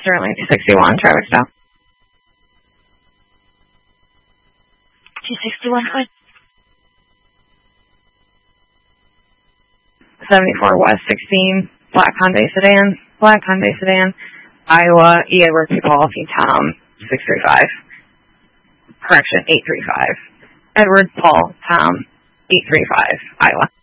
Sterling 261, traffic stop. 261, what? 74 West 16, black Hyundai sedan, Iowa, E. Edward P. Paul, P. Tom, 635. Correction, 835. Edward Paul, Tom, 835, Iowa.